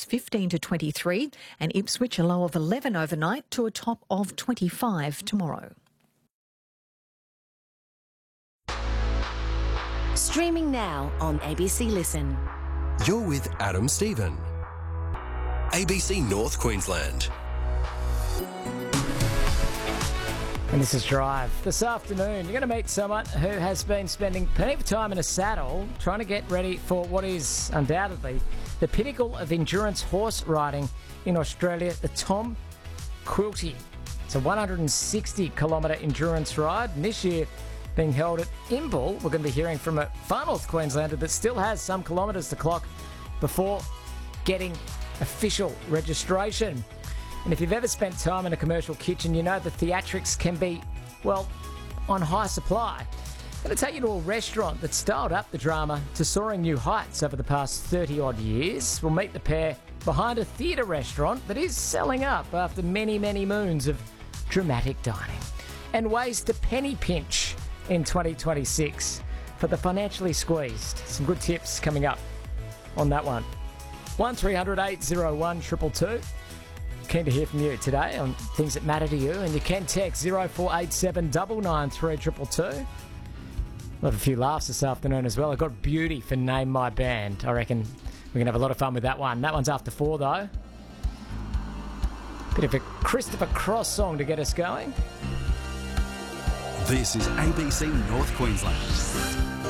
15 to 23, and Ipswich a low of 11 overnight to a top of 25 tomorrow. Streaming now on ABC Listen. You're with Adam Stephen. ABC North Queensland. And this is Drive. This afternoon, you're going to meet someone who has been spending plenty of time in a saddle trying to get ready for what is undoubtedly the pinnacle of endurance horse riding in Australia, the Tom Quilty. It's a 160-kilometre endurance ride, and this year being held at Imbil. We're going to be hearing from a far north Queenslander that still has some kilometres to clock before getting official registration. And if you've ever spent time in a commercial kitchen, you know the theatrics can be, well, on high supply. I'm going to take you to a restaurant that styled up the drama to soaring new heights over the past 30-odd years. We'll meet the pair behind a theatre restaurant that is selling up after many, many moons of dramatic dining. And ways to penny pinch in 2026 for the financially squeezed. Some good tips coming up on that one. 1300 801 222. Keen to hear from you today on things that matter to you, and you can text 0487 993 222. We'll have a few laughs this afternoon as well. I've got Beauty for Name My Band. I reckon we're going to have a lot of fun with that one. That one's after 4 though. Bit of a Christopher Cross song to get us going. This is ABC North Queensland.